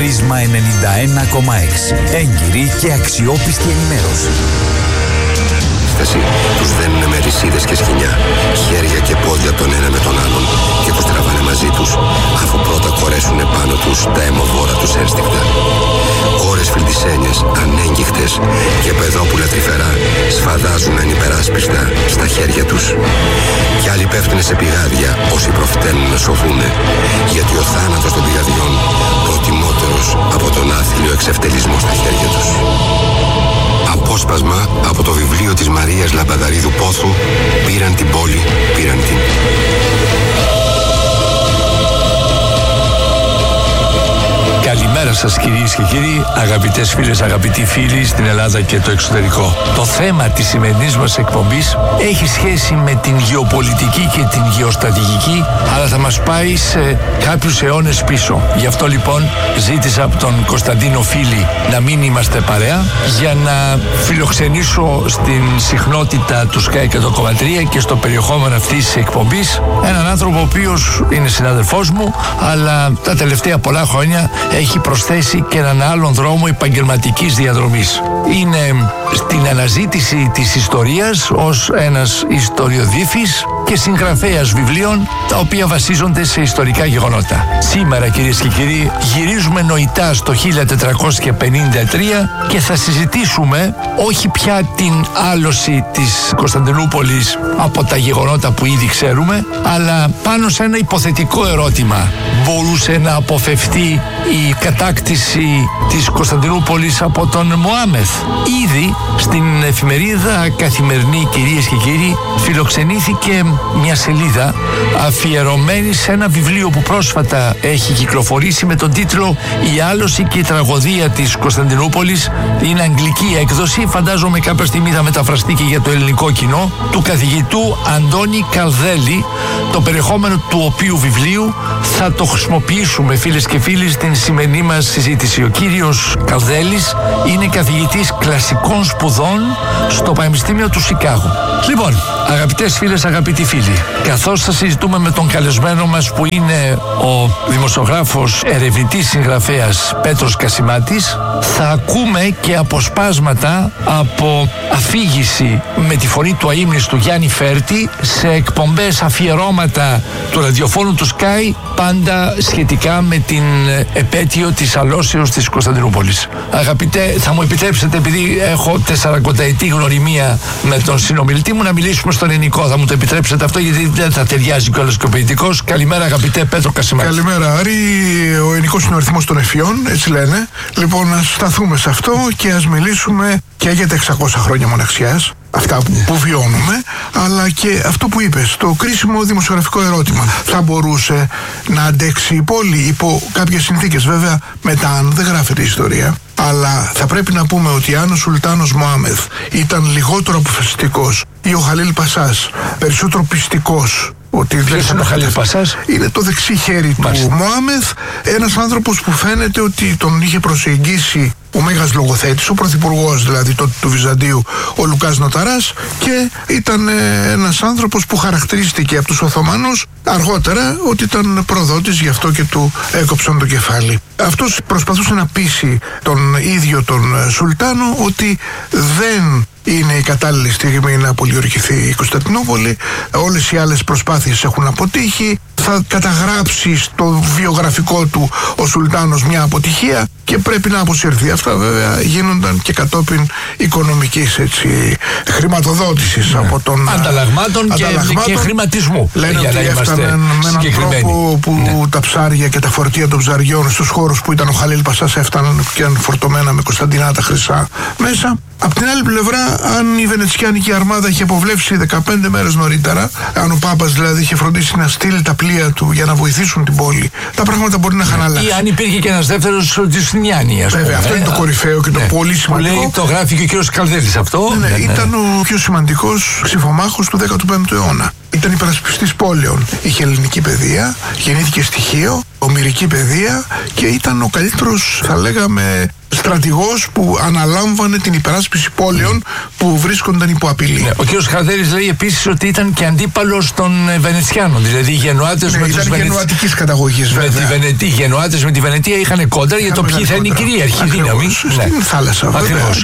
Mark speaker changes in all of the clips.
Speaker 1: Πρίσμα 91,6. Έγκυρη και αξιόπιστη ενημέρωση.
Speaker 2: Τους δένουνε με ρησίδες και σκοινιά, χέρια και πόδια τον ένα με τον άλλον, και τους τραβάνε μαζί τους, αφού πρώτα κορέσουνε πάνω τους τα αιμοβόρα τους ένστικτα. Ώρες φιλτισένιες, ανέγγιχτες και παιδόπουλα τρυφερά σφαδάζουν ανυπεράσπιστα στα χέρια τους. Κι άλλοι πέφτουνε σε πηγάδια όσοι προφταίνουν να σωθούνε, γιατί ο θάνατος των πηγαδιών προτιμότερος από τον άθλιο εξευτελισμό στα χέρια τους. Απόσπασμα από το βιβλίο της Μαρίας Λαμπαδαρίδου Πόθου «Πήραν την πόλη, πήραν την».
Speaker 3: Καλημέρα σας κυρίες και κύριοι, αγαπητές φίλες, αγαπητοί φίλοι στην Ελλάδα και το εξωτερικό. Το θέμα της σημερινής μας εκπομπής έχει σχέση με την γεωπολιτική και την γεωστρατηγική, αλλά θα μας πάει σε κάποιους αιώνες πίσω. Γι' αυτό λοιπόν ζήτησα από τον Κωνσταντίνο Φίλη να μην είμαστε παρέα, για να φιλοξενήσω στην συχνότητα του Sky 100,3 και στο περιεχόμενο αυτής της εκπομπής έναν άνθρωπο ο οποίος είναι συναδελφός μου, αλλά τα τελευταία πολλά χρόνια έχει προσθέσει και έναν άλλον δρόμο επαγγελματικής διαδρομής. Είναι στην αναζήτηση της ιστορίας ως ένας ιστοριοδίφης και συγγραφέας βιβλίων, τα οποία βασίζονται σε ιστορικά γεγονότα. Σήμερα, κυρίες και κύριοι, γυρίζουμε νοητά στο 1453 και θα συζητήσουμε όχι πια την άλωση της Κωνσταντινούπολης από τα γεγονότα που ήδη ξέρουμε, αλλά πάνω σε ένα υποθετικό ερώτημα. Μπορούσε να αποφευθεί η κατάκτηση της Κωνσταντινούπολης από τον Μωάμεθ? Ήδη στην εφημερίδα Καθημερινή, κυρίες και κύριοι, φιλοξενήθηκε μια σελίδα αφιερωμένη σε ένα βιβλίο που πρόσφατα έχει κυκλοφορήσει με τον τίτλο «Η άλωση και η τραγωδία της Κωνσταντινούπολης». Είναι αγγλική έκδοση, φαντάζομαι κάποια στιγμή θα μεταφραστεί και για το ελληνικό κοινό, του καθηγητού Αντώνη Καλδέλη, το περιεχόμενο του οποίου βιβλίου θα το χρησιμοποιήσουμε, φίλες και φίλοι, στην σημερινή μας συζήτηση. Ο κύριος Καλδέλης είναι καθηγητής κλασικών σπουδών στο Πανεπιστήμιο του Σικάγο. Λοιπόν, αγαπητές φίλες, αγαπητοί φίλοι, καθώς θα συζητούμε με τον καλεσμένο μας που είναι ο δημοσιογράφος ερευνητής συγγραφέας Πέτρος Κασιμάτης, θα ακούμε και αποσπάσματα από αφήγηση με τη φωνή του αείμνηστου Γιάννη Φέρτη σε εκπομπές αφιερώματα του ραδιοφώνου του Sky, πάντα σχετικά με την επέτειο της αλώσεως της Κωνσταντινούπολης. Αγαπητέ, θα μου επιτρέψετε, επειδή έχω 40ετή γνωριμία με τον συνομιλητή μου, να μιλήσουμε στο ελληνικό. Θα μου το επιτρέψετε αυτό, γιατί δεν θα ταιριάζει κιόλας και ο ποιητικός. Καλημέρα, αγαπητέ Πέτρο Κασιμάτη.
Speaker 4: Καλημέρα, Άρη. Ο ελληνικός είναι ο αριθμός των εφιών, έτσι λένε. Λοιπόν, ας σταθούμε σε αυτό και ας μιλήσουμε και για τα 600 χρόνια μοναξιάς, αυτά που βιώνουμε, αλλά και αυτό που είπες, το κρίσιμο δημοσιογραφικό ερώτημα. Θα μπορούσε να αντέξει η πόλη υπό κάποιες συνθήκες? Βέβαια, μετά αν δεν γράφεται η ιστορία, αλλά θα πρέπει να πούμε ότι αν ο Σουλτάνος Μωάμεθ ήταν λιγότερο αποφασιστικός ή ο Χαλίλ Πασάς περισσότερο πιστικός, ότι
Speaker 3: ποιος είναι ο Χαλίλ Πασάς?
Speaker 4: Είναι το δεξί χέρι του Μωάμεθ, ένας άνθρωπος που φαίνεται ότι τον είχε προσεγγίσει ο μέγας λογοθέτης, ο πρωθυπουργός δηλαδή τότε του Βυζαντίου, ο Λουκάς Νοταράς, και ήταν ένας άνθρωπος που χαρακτηρίστηκε από τους Οθωμανούς αργότερα ότι ήταν προδότης, γι' αυτό και του έκοψαν το κεφάλι. Αυτός προσπαθούσε να πείσει τον ίδιο τον Σουλτάνο ότι δεν είναι η κατάλληλη στιγμή να πολιορκηθεί η Κωνσταντινούπολη, όλες οι άλλες προσπάθειες έχουν αποτύχει, θα καταγράψει στο βιογραφικό του ο Σουλτάνος μια αποτυχία και πρέπει να αποσυρθεί. Αυτά βέβαια γίνονταν και κατόπιν οικονομικής χρηματοδότησης από τον
Speaker 3: ανταλλαγμάτων και χρηματισμού.
Speaker 4: Λένε ότι έφταναν με έναν τρόπο που τα ψάρια και τα φορτία των ψαριών στους χώρους που ήταν ο Χαλίλ Πασάς έφταναν και ήταν φορτωμένα με κωνσταντινάτα χρυσά μέσα. Απ' την άλλη πλευρά, αν η Βενετσιάνικη αρμάδα είχε αποβλέψει 15 μέρες νωρίτερα, αν ο Πάπας δηλαδή είχε φροντίσει να στείλει τα πλοία του για να βοηθήσουν την πόλη, τα πράγματα μπορεί να είχαν αλλάξει.
Speaker 3: Ή αν υπήρχε και ένας δεύτερος Τζουστινιάνι, ας πούμε.
Speaker 4: Βέβαια, αυτό είναι το κορυφαίο και το πολύ σημαντικό.
Speaker 3: Που λέει, το γράφει και ο κύριος Καλδέλης αυτό.
Speaker 4: Ήταν ο πιο σημαντικός ξυφομάχος του 15ου αιώνα. Ήταν υπερασπιστής πόλεων. Είχε ελληνική παιδεία, γεννήθηκε στη Χίο, ομηρική παιδεία και ήταν ο καλύτερος, θα λέγαμε, στρατηγός που αναλάμβανε την υπεράσπιση πόλεων που βρίσκονταν υπό απειλή.
Speaker 3: Ναι, ο κ. Χαρδέρης λέει επίσης ότι ήταν και αντίπαλος των Βενετσιάνων. Δηλαδή οι Γενουάτες με τους
Speaker 4: γενουατικής καταγωγής, βέβαια.
Speaker 3: Οι Γενουάτες με τη Βενετία είχαν κόντρα για το ποιοι θα είναι η κυρίαρχη δύναμη.
Speaker 4: Στην θάλασσα,
Speaker 3: ακριβώς.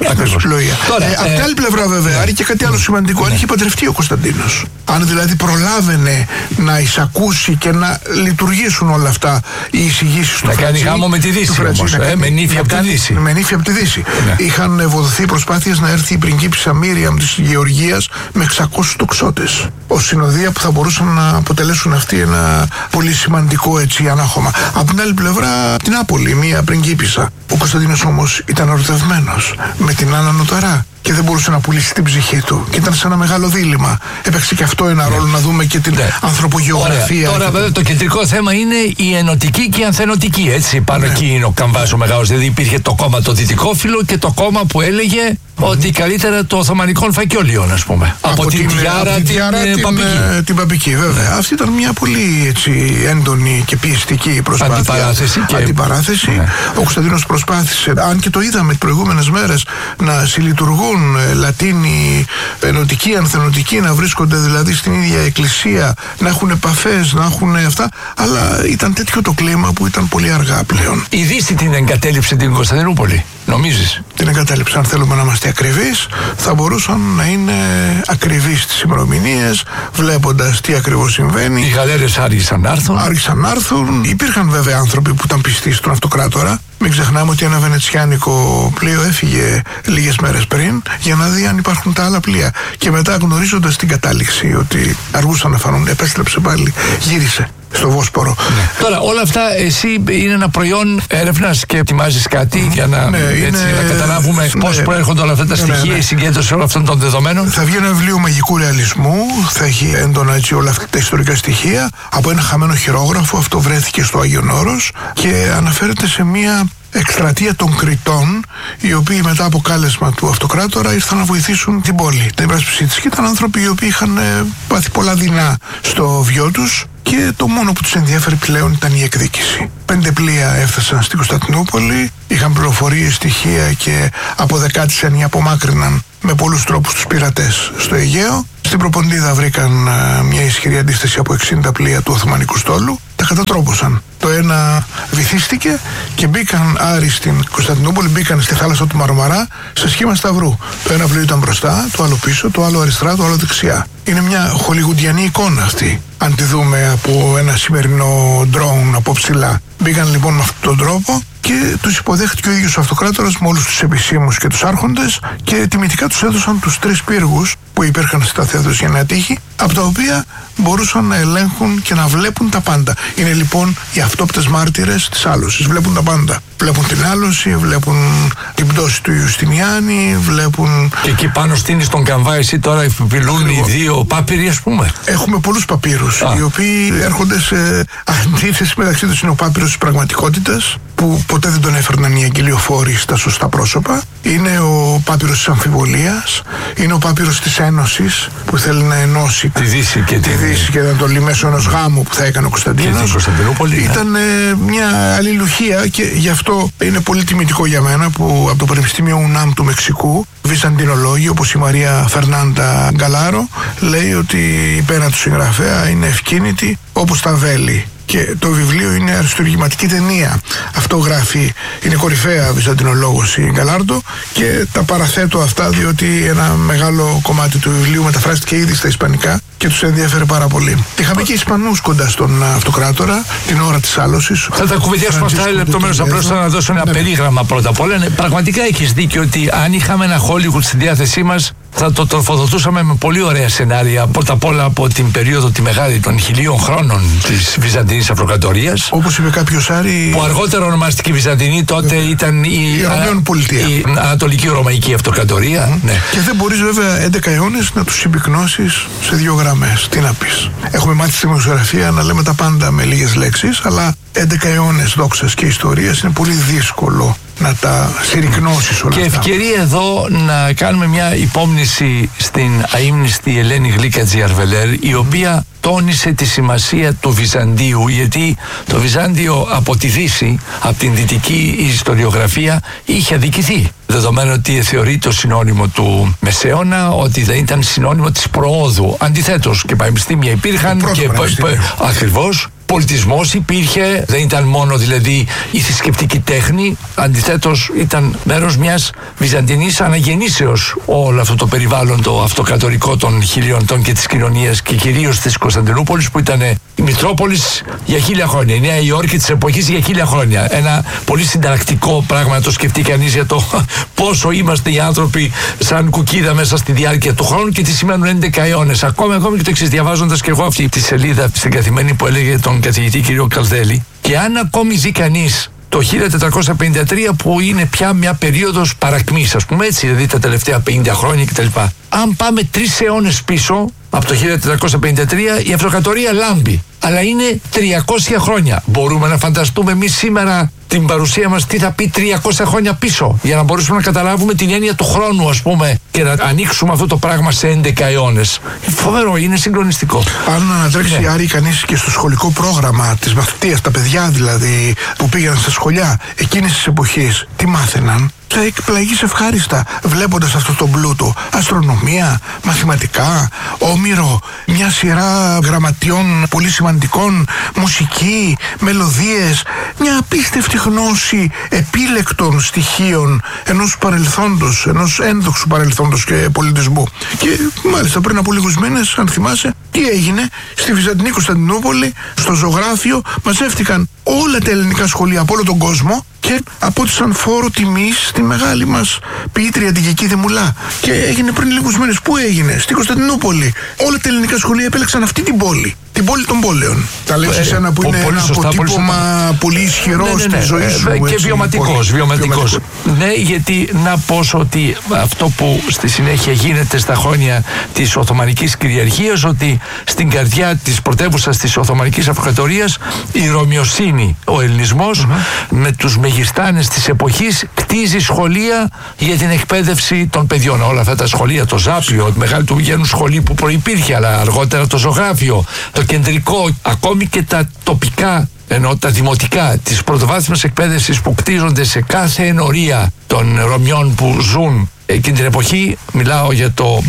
Speaker 4: Απ' την άλλη πλευρά, βέβαια, άρει και κάτι άλλο σημαντικό. Αν είχε παντρευτεί ο Κωνσταντίνος. Αν δηλαδή προλάβαινε να εισακούσει και να λειτουργήσουν όλα αυτά οι εισηγήσεις του.
Speaker 3: Να κάνει γάμο με τη Δύση όμως, με νύφη από τη Δύση.
Speaker 4: Με νύφη από τη Δύση. Είχαν ευοδοθεί προσπάθειες να έρθει η πριγκίπισσα Μίριαμ της Γεωργίας με 600 τοξότες. Ως συνοδεία που θα μπορούσαν να αποτελέσουν αυτοί ένα πολύ σημαντικό έτσι ανάχωμα. Από την άλλη πλευρά, την Νάπολη, μία πριγκίπισσα. Ο Κωνσταντίνος όμως ήταν ερωτευμένος με την Άννα Νοταρά και δεν μπορούσε να πουλήσει την ψυχή του. Και ήταν σε ένα μεγάλο δίλημμα. Έπαιξε και αυτό ένα ρόλο, να δούμε και την ανθρωπογεωγραφία.
Speaker 3: Τώρα, βέβαια, το κεντρικό θέμα είναι η ενωτική και η ανθενωτική. Έτσι, πάνω εκεί είναι ο καμβάς ο μεγάλος. Δηλαδή, υπήρχε το κόμμα το δυτικόφιλο και το κόμμα που έλεγε ότι καλύτερα το Οθωμανικών φακιόλιων, ας πούμε. Από την Τιάρα
Speaker 4: την Παπική, βέβαια. Αυτή ήταν μια πολύ έτσι, έντονη και πιεστική προσπάθεια. Αντιπαράθεση. Ο Κωνσταντίνος προσπάθησε, αν και το είδαμε τις προηγούμενες μέρες, να συλλειτουργούν Λατίνοι, ενωτικοί, ανθενωτικοί, να βρίσκονται δηλαδή στην ίδια εκκλησία, να έχουν επαφές, να έχουν αυτά, αλλά ήταν τέτοιο το κλίμα που ήταν πολύ αργά πλέον.
Speaker 3: Η Δύση την εγκατέλειψε την Κωνσταντινούπολη, νομίζεις?
Speaker 4: Την εγκατέλειψε, αν θέλουμε να είμαστε ακριβείς, θα μπορούσαν να είναι ακριβείς στις ημερομηνίες, βλέποντας τι ακριβώς συμβαίνει.
Speaker 3: Οι γαλέρες άρχισαν να έρθουν.
Speaker 4: Υπήρχαν βέβαια άνθρωποι που ήταν πιστοί στον αυτοκράτορα. Μην ξεχνάμε ότι ένα βενετσιάνικο πλοίο έφυγε λίγες μέρες πριν για να δει αν υπάρχουν τα άλλα πλοία. Και μετά, γνωρίζοντας την κατάληξη ότι αργούσαν να φανούν, επέστρεψε πάλι, γύρισε στο Βόσπορο.
Speaker 3: Τώρα, όλα αυτά εσύ είναι ένα προϊόν έρευνας και ετοιμάζεις κάτι για να, να καταλάβουμε πώς προέρχονται όλα αυτά τα στοιχεία, η συγκέντρωση όλων αυτών των δεδομένων.
Speaker 4: Θα βγει ένα βιβλίο μαγικού ρεαλισμού, θα έχει έντονα έτσι όλα αυτά τα ιστορικά στοιχεία. Από ένα χαμένο χειρόγραφο, αυτό βρέθηκε στο Άγιον Όρος και αναφέρεται σε μια εκστρατεία των Κρητών, οι οποίοι μετά από κάλεσμα του αυτοκράτορα ήρθαν να βοηθήσουν την πόλη, την υπεράσπιση της. Και ήταν άνθρωποι οι οποίοι είχαν πάθει πολλά δεινά στο βιό τους και το μόνο που τους ενδιαφέρει πλέον ήταν η εκδίκηση. 5 πλοία έφτασαν στην Κωνσταντινούπολη, είχαν πληροφορίες, στοιχεία και αποδεκάτησαν ή απομάκρυναν με πολλούς τρόπους τους πειρατές στο Αιγαίο. Στην Προποντίδα βρήκαν μια ισχυρή αντίσταση από 60 πλοία του Οθωμανικού στόλου. Τα κατατρόπωσαν. Το ένα βυθίστηκε και μπήκαν άρι στην Κωνσταντινούπολη, μπήκαν στη θάλασσα του Μαρμαρά σε σχήμα σταυρού. Το ένα πλοίο ήταν μπροστά, το άλλο πίσω, το άλλο αριστερά, το άλλο δεξιά. Είναι μια χολιγουντιανή εικόνα αυτή, αν τη δούμε από ένα σημερινό ντρόουν από ψηλά. Μπήκαν λοιπόν με αυτόν τον τρόπο και τους υποδέχτηκε ο ίδιος ο αυτοκράτορας με όλους τους επισήμους και τους άρχοντες και τιμητικά τους έδωσαν τους 3 πύργους που υπήρχαν στα Θεόδους για να τύχει, από τα οποία μπορούσαν να ελέγχουν και να βλέπουν τα πάντα. Είναι λοιπόν οι αυτόπτες μάρτυρες της άλωσης, βλέπουν τα πάντα. Βλέπουν την άλωση, βλέπουν την πτώση του Ιουστινιάνη, βλέπουν...
Speaker 3: Και εκεί πάνω στείνεις τον καμβά, εσύ τώρα επιλούν οι 2 πάπυροι, ας πούμε.
Speaker 4: Έχουμε πολλούς παπύρους, οι οποίοι έρχονται σε αντίθεση μεταξύ τους. Είναι ο πάπυρος της πραγματικότητας, που ποτέ δεν τον έφερναν οι αγγελιοφόροι στα σωστά πρόσωπα. Είναι ο πάπυρος της αμφιβολίας. Είναι ο πάπυρος της ένωσης, που θέλει να ενώσει
Speaker 3: τη Δύση
Speaker 4: και να το λύσει μέσω ενός γάμου που θα έκανε ο Κωνσταντίνος. Ήταν μια αλληλουχία και γι' αυτό είναι πολύ τιμητικό για μένα που από το Πανεπιστήμιο UNAM του Μεξικού, βυζαντινολόγοι όπως η Μαρία Φερνάντα Γκαλάρο, λέει ότι η πένα του συγγραφέα είναι ευκίνητη όπως τα βέλη. Και το βιβλίο είναι αριστουργηματική ταινία. Αυτό γράφει, είναι κορυφαία βυζαντινολόγος η Γκαλάρντο και τα παραθέτω αυτά διότι ένα μεγάλο κομμάτι του βιβλίου μεταφράστηκε ήδη στα ισπανικά και τους ενδιαφέρει πάρα πολύ. Είχαμε και Ισπανούς κοντά στον αυτοκράτορα την ώρα της άλωσης.
Speaker 3: Θα τα κουβεντιάσουμε αυτά λεπτομέρως. Απλώς θα δώσω ένα περίγραμμα πρώτα απ' όλα. Πραγματικά έχεις δίκιο ότι αν είχαμε ένα Hollywood στη διάθεσή μας, θα το τροφοδοτούσαμε με πολύ ωραία σενάρια. Πρώτα απ' όλα από την περίοδο τη μεγάλη των 1000 χρόνων της Βυζαντινής Αυτοκρατορίας.
Speaker 4: Όπως είπε κάποιος Άρη.
Speaker 3: Που αργότερα ονομάστηκε Βυζαντινή, τότε ήταν η Ανατολική Ρωμαϊκή Αυτοκρατορία. Ναι.
Speaker 4: Και δεν μπορείς βέβαια 11 αιώνες να τους συμπυκνώσεις σε 2 γραμμές. Τι να πεις. Έχουμε μάθει στη δημοσιογραφία να λέμε τα πάντα με λίγες λέξεις, αλλά 11 αιώνες δόξας και ιστορίας, είναι πολύ δύσκολο να τα συρρυκνώσεις όλα
Speaker 3: και
Speaker 4: αυτά.
Speaker 3: ευκαιρία εδώ να κάνουμε μια υπόμνηση στην αείμνηστη Ελένη Γλύκατζη Αρβελέρ, η οποία τόνισε τη σημασία του Βυζαντίου, γιατί το Βυζάντιο από τη Δύση, από την δυτική ιστοριογραφία, είχε αδικηθεί. Δεδομένου ότι θεωρείται το συνώνυμο του Μεσαίωνα, ότι δεν ήταν συνώνυμο της προόδου. Αντιθέτως, και πανεπιστήμια υπήρχαν και ακριβώς. Πολιτισμός υπήρχε, δεν ήταν μόνο δηλαδή η θρησκευτική τέχνη, αντιθέτως ήταν μέρος μιας βυζαντινής αναγεννήσεως όλο αυτό το περιβάλλον το αυτοκρατορικό των χιλιοντών και της κοινωνίας και κυρίως της Κωνσταντινούπολης, που ήταν η Μητρόπολης για 1000 χρόνια, η Νέα Υόρκη της εποχής για 1000 χρόνια. Ένα πολύ συνταρακτικό πράγμα να το σκεφτεί κανείς για το πόσο είμαστε οι άνθρωποι σαν κουκίδα μέσα στη διάρκεια του χρόνου και τι σημαίνουν 11 αιώνες. Ακόμη και το εξής, διαβάζοντας και εγώ αυτή τη σελίδα στην Καθημερινή που έλεγε τον καθηγητή κ. Καλδέλη, και αν ακόμη ζει κανείς το 1453, που είναι πια μια περίοδος παρακμής, ας πούμε έτσι, δηλαδή τα τελευταία 50 χρόνια κτλ. Αν πάμε 3 αιώνες πίσω, από το 1453, η αυτοκρατορία λάμπει. Αλλά είναι 300 χρόνια. Μπορούμε να φανταστούμε εμείς σήμερα την παρουσία μας τι θα πει 300 χρόνια πίσω, για να μπορέσουμε να καταλάβουμε την έννοια του χρόνου, ας πούμε, και να ανοίξουμε αυτό το πράγμα σε 11 αιώνες. Φοβερό, είναι συγκλονιστικό.
Speaker 4: Αν ανατρέξει Άρη κανείς και στο σχολικό πρόγραμμα της μαθητείας, τα παιδιά δηλαδή που πήγαιναν στα σχολιά εκείνης της εποχής, τι μάθαιναν, θα εκπλαγείς ευχάριστα βλέποντας αυτό το πλούτο. Αστρονομία, μαθηματικά, Όμηρο, μια σειρά γραμματιών πολύ σημαντικών, μουσική, μελωδίες, μια απίστευτη γνώση επίλεκτων στοιχείων ενός παρελθόντος, ενός ένδοξου παρελθόντος και πολιτισμού. Και μάλιστα πριν από λίγους μήνες, αν θυμάσαι, τι έγινε στη Βυζαντινή Κωνσταντινούπολη, στο ζωγράφιο, μαζεύτηκαν όλα τα ελληνικά σχολεία από όλο τον κόσμο και απότισαν φόρο τιμής στη μεγάλη μας ποιήτρια την Κική Δεμουλά. Και έγινε πριν λίγους μήνες. Πού έγινε? Στην Κωνσταντινούπολη. Όλα τα ελληνικά σχολεία επέλεξαν αυτή την πόλη. Την πόλη των πόλεων. Τα λέω σε ένα που είναι ένα αποτύπωμα πολύ ισχυρό στη ζωή σου.
Speaker 3: Και βιωματικός. Ναι, γιατί να πω ότι αυτό που στη συνέχεια γίνεται στα χρόνια της Οθωμανικής κυριαρχίας, ότι στην καρδιά της πρωτεύουσας της Οθωμανικής Αυτοκρατορίας η Ρωμιοσύνη, ο ελληνισμός, με τους μεγιστάνες της εποχής κτίζει σχολεία για την εκπαίδευση των παιδιών. Όλα αυτά τα σχολεία, το Ζάπιο, το μεγάλο του γένου σχολείο που προϋπήρχε, αλλά αργότερα το ζωγράφιο, το κεντρικό, ακόμη και τα τοπικά, ενώ τα δημοτικά της πρωτοβάθμιας εκπαίδευσης που κτίζονται σε κάθε ενορία των Ρωμιών που ζουν εκείνη την εποχή, μιλάω για το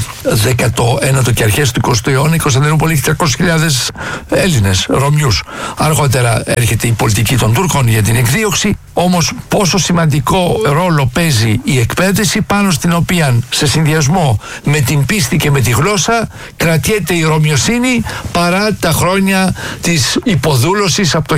Speaker 3: 19ο και αρχές του 20ου αιώνα, η Κωνσταντινούπολη έχει 300.000 Έλληνες, Ρωμιούς. Αργότερα έρχεται η πολιτική των Τούρκων για την εκδίωξη, όμως πόσο σημαντικό ρόλο παίζει η εκπαίδευση, πάνω στην οποία σε συνδυασμό με την πίστη και με τη γλώσσα κρατιέται η Ρωμιοσύνη παρά τα χρόνια της υποδούλωσης από το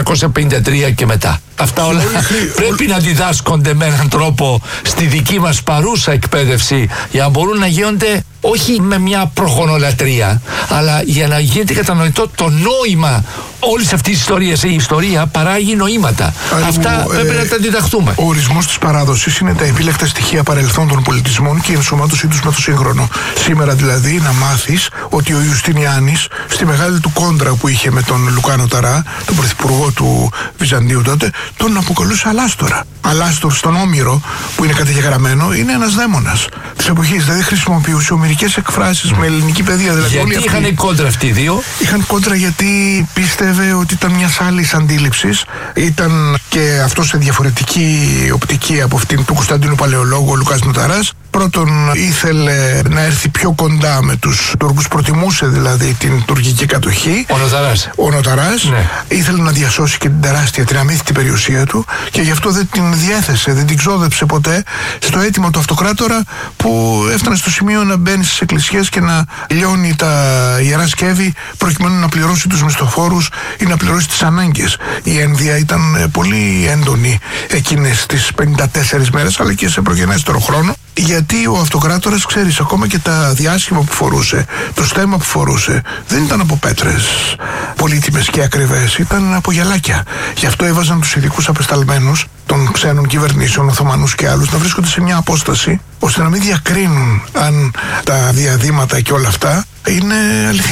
Speaker 3: 1453 και μετά. Αυτά όλα πρέπει να διδάσκονται με έναν τρόπο στη δική μας παρούσα εκπαίδευση, για να μπορούν να γίνονται όχι με μια προγονολατρεία, αλλά για να γίνεται κατανοητό το νόημα όλης αυτής της ιστορίας. Η ιστορία παράγει νοήματα. Αυτά πρέπει να τα διδαχτούμε. Ο
Speaker 4: ορισμός της παράδοσης είναι τα επίλεκτα στοιχεία παρελθόν των πολιτισμών και η ενσωμάτωσή τους με το σύγχρονο. Σήμερα δηλαδή να μάθεις ότι ο Ιουστινιάνης στη μεγάλη του κόντρα που είχε με τον Λουκάνο Ταρά, τον πρωθυπουργό του Βυζαντίου τότε, τον αποκαλούσε Αλάστορα. Αλάστορ στον Όμηρο, που είναι καταγεγραμμένο, είναι ένας δαίμονας της εποχής. Δηλαδή χρησιμοποιούσε ομηρικές εκφράσεις με ελληνική παιδεία. Δηλαδή,
Speaker 3: γιατί είχαν κόντρα αυτοί οι δύο?
Speaker 4: Είχαν κόντρα γιατί πίστευε ότι ήταν μιας άλλης αντίληψης. Ήταν και αυτό σε διαφορετική οπτική από αυτήν του Κωνσταντίνου Παλαιολόγου, ο Λουκάς Νοταράς. Πρώτον, ήθελε να έρθει πιο κοντά με τους Τούρκους, προτιμούσε δηλαδή την τουρκική κατοχή. Ο Νοταράς. Ναι. Ήθελε να διασώσει και την τεράστια, την αμύθιτη περιουσία του, και γι' αυτό δεν την διέθεσε, δεν την ξόδεψε ποτέ στο αίτημα του αυτοκράτορα, που έφτανε στο σημείο να μπαίνει στις εκκλησίες και να λιώνει τα ιερά σκεύη προκειμένου να πληρώσει τους μισθοφόρους ή να πληρώσει τις ανάγκες. Η ένδια ήταν πολύ έντονη εκείνες τις 54 μέρες, αλλά και σε προγενέστερο χρόνο. Γιατί ο αυτοκράτορας, ξέρεις, ακόμα και τα διάσχημα που φορούσε, το στέμμα που φορούσε, δεν ήταν από πέτρες πολύτιμες και ακριβές, ήταν από γυαλάκια. Γι' αυτό έβαζαν τους ειδικούς απεσταλμένους των ξένων κυβερνήσεων, Οθωμανούς και άλλους, να βρίσκονται σε μια απόσταση, ώστε να μην διακρίνουν αν τα διαδήματα και όλα αυτά είναι αληθινά.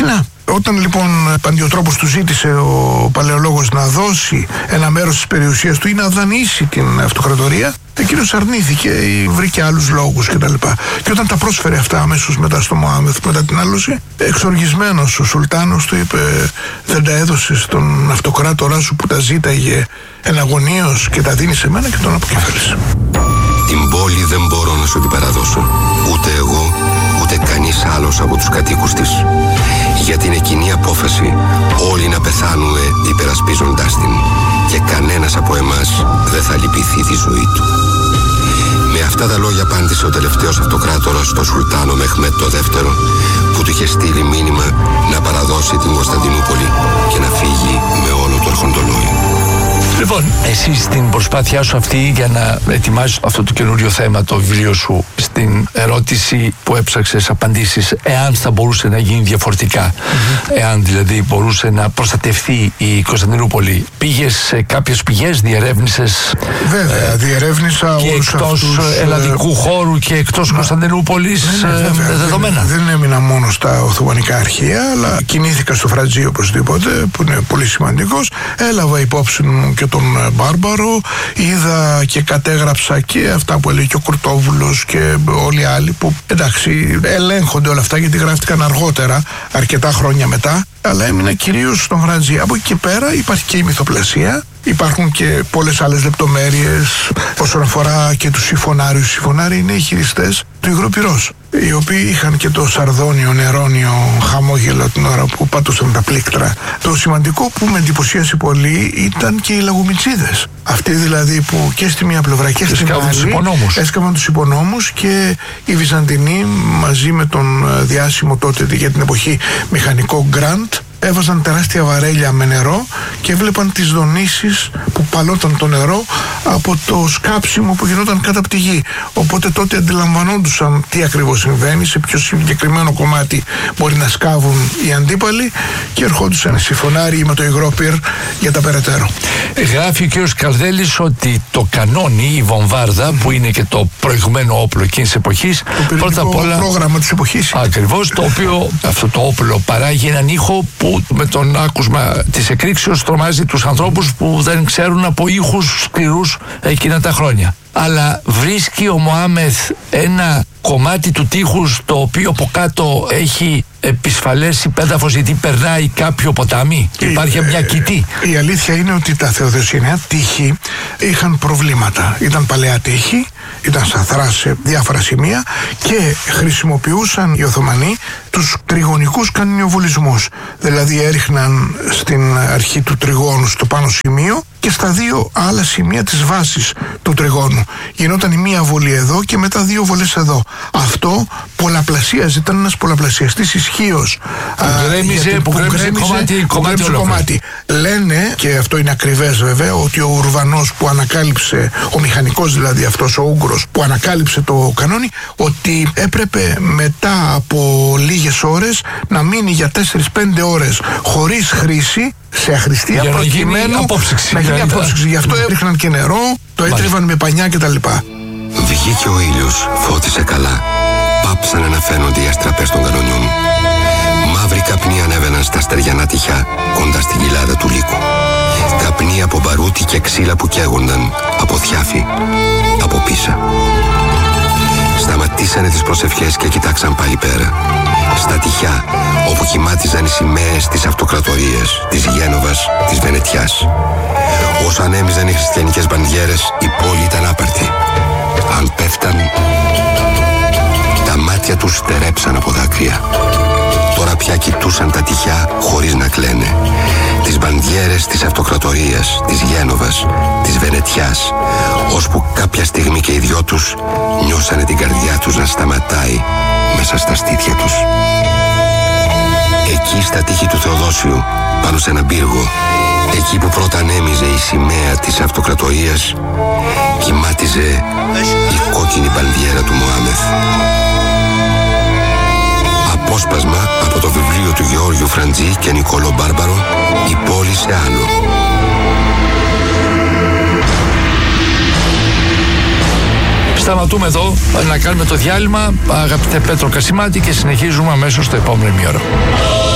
Speaker 4: Όταν λοιπόν Παντιοτρόπος του ζήτησε ο παλαιολόγος να δώσει ένα μέρος της περιουσίας του ή να δανείσει την αυτοκρατορία, εκείνος αρνήθηκε ή βρήκε άλλους λόγους κτλ. Και όταν τα πρόσφερε αυτά αμέσως μετά στο Μωάμεθ, μετά την άλωση, εξοργισμένος ο Σουλτάνος του είπε: δεν τα έδωσες στον αυτοκράτορά σου που τα ζήταγε εναγωνίως και τα δίνει σε μένα, και τον αποκεφάλισε.
Speaker 2: Την πόλη δεν μπορώ να σου την παραδώσω. Ούτε εγώ, ούτε κανείς άλλος από τους κατοίκους της. Για την εκείνη απόφαση όλοι να πεθάνουμε υπερασπίζοντάς την, και κανένας από εμάς δεν θα λυπηθεί τη ζωή του. Με αυτά τα λόγια απάντησε ο τελευταίος αυτοκράτορας στο Σουλτάνο Μεχμέτ το δεύτερο, που του είχε στείλει μήνυμα να παραδώσει την Κωνσταντινούπολη και να φύγει με όλο το αρχοντολόι.
Speaker 3: Λοιπόν, εσύ στην προσπάθειά σου αυτή για να ετοιμάσεις αυτό το καινούριο θέμα, το βιβλίο σου, στην ερώτηση που έψαξες απαντήσεις, εάν θα μπορούσε να γίνει διαφορετικά, εάν δηλαδή μπορούσε να προστατευτεί η Κωνσταντινούπολη, πήγες σε κάποιες πηγές, διερεύνησες?
Speaker 4: Βέβαια, διερεύνησα
Speaker 3: και
Speaker 4: όλους
Speaker 3: εκτός
Speaker 4: αυτούς,
Speaker 3: ελλαδικού χώρου και εκτός Κωνσταντινούπολης δεδομένα.
Speaker 4: Δεν έμεινα μόνο στα Οθωμανικά αρχεία, αλλά κινήθηκα στο Φρατζή οπωσδήποτε, που είναι πολύ σημαντικός. Έλαβα υπόψη μου και τον Μπάρμπαρο, είδα και κατέγραψα και αυτά που έλεγε και ο Κουρτόβουλος και όλοι οι άλλοι, που εντάξει ελέγχονται όλα αυτά γιατί γράφτηκαν αργότερα, αρκετά χρόνια μετά, αλλά έμεινα κυρίως στον Φρατζή. Από εκεί και πέρα υπάρχει και η μυθοπλασία. Υπάρχουν και πολλές άλλες λεπτομέρειες όσον αφορά και τους Συμφωνάριους. Οι Συμφωνάριοι είναι οι χειριστές του υγροπυρός, οι οποίοι είχαν και το σαρδόνιο, νερόνιο χαμόγελο την ώρα που πατούσαν τα πλήκτρα. Το σημαντικό που με εντυπωσίασε πολύ ήταν και οι λαγουμιτσίδες. Αυτοί δηλαδή που και στη μία πλευρά και στην άλλη έσκαβαν τους υπονόμους, και οι Βυζαντινοί μαζί με τον διάσημο τότε για την εποχή μηχανικό Γκραντ έβαζαν τεράστια βαρέλια με νερό και έβλεπαν τις δονήσεις που παλόταν το νερό από το σκάψιμο που γινόταν κάτω από τη γη. Οπότε τότε αντιλαμβανόντουσαν τι ακριβώς συμβαίνει, σε ποιο συγκεκριμένο κομμάτι μπορεί να σκάβουν οι αντίπαλοι, και ερχόντουσαν οι Συμφωνάριοι με το υγρόπυρ για τα περαιτέρω.
Speaker 3: Γράφει ο κ. Καρδέλης ότι το κανόνι, η βομβάρδα, που είναι και το προηγμένο όπλο εκείνης της εποχής, πρώτα απ' όλα
Speaker 4: πρόγραμμα της εποχής.
Speaker 3: Ακριβώς, το οποίο αυτό το όπλο παράγει έναν ήχο που με τον άκουσμα της εκρήξεως τρομάζει τους ανθρώπους που δεν ξέρουν από ήχους σκληρούς εκείνα τα χρόνια. Αλλά βρίσκει ο Μωάμεθ ένα κομμάτι του τείχους το οποίο από κάτω έχει επισφαλές υπέδαφος, γιατί περνάει κάποιο ποτάμι. Υπάρχει μια κοιτή.
Speaker 4: Η αλήθεια είναι ότι τα θεοδοσιανά τείχη είχαν προβλήματα. Ήταν παλαιά τείχη, ήταν σταθρά σε διάφορα σημεία, και χρησιμοποιούσαν οι Οθωμανοί τους τριγωνικούς κανιοβολισμούς. Δηλαδή έριχναν στην αρχή του τριγώνου στο πάνω σημείο και στα δύο άλλα σημεία της βάσης του τριγώνου. Γινόταν η μία βολή εδώ και μετά δύο βολές εδώ. Αυτό πολλαπλασίαζε, ήταν ένας πολλαπλασιαστής ισχύος.
Speaker 3: Που γκρέμιζε κομμάτι.
Speaker 4: Λένε, και αυτό είναι ακριβές βέβαια, ότι ο Ουρβανός που ανακάλυψε, ο μηχανικός δηλαδή αυτός ο Ούγγρος που ανακάλυψε το κανόνι, ότι έπρεπε μετά από λίγες ώρες να μείνει για 4-5 ώρες χωρίς χρήση, σε αχρηστία, προκειμένου να γίνει απόψυξη. Γι' αυτό έριχναν και νερό, το έτριβαν με πανιά κτλ.
Speaker 2: Βγήκε ο ήλιος, φώτισε καλά. Πάψανε να φαίνονται οι αστραπές των κανονιών. Μαύροι καπνοί ανέβαιναν στα στεριανά τυχιά κοντά στην κοιλάδα του λύκου. Καπνοί από μπαρούτι και ξύλα που καίγονταν, από θιάφη, από πίσα. Σταματήσανε τις προσευχές και κοιτάξαν πάλι πέρα. Στα τυχιά, όπου κοιμάτιζαν οι σημαίες της αυτοκρατορίας, της Γένοβας, της Βενετιάς. Όσο ανέμιζαν οι χριστιανικές μπανδιέρες, η πόλη ήταν άπαρτη. Αν πέφταν, τα μάτια τους στερέψαν από δάκρυα. Τώρα πια κοιτούσαν τα τυχιά χωρίς να κλαίνε. Τις μπανδιέρες της αυτοκρατορίας, της Γένοβας, της Βενετιάς, ώσπου κάποια στιγμή και οι δυο τους νιώσανε την καρδιά τους να σταματάει μέσα στα στήθια τους. Εκεί στα τείχη του Θεοδόσιου, πάνω σε έναν πύργο, εκεί που πρώτα ανέμιζε η σημαία της αυτοκρατορίας, κοιμάτιζε η κόκκινη μπανδιέρα του Μωάμεθ. Απόσπασμα από το βιβλίο του Γεώργιου Φραντζή και Νικόλο Μπάρμπαρο, «Η πόλη σε άλλο».
Speaker 3: Σταματούμε εδώ να κάνουμε το διάλειμμα, αγαπητέ Πέτρο Κασιμάτη, και συνεχίζουμε αμέσως στο επόμενο ημίωρο.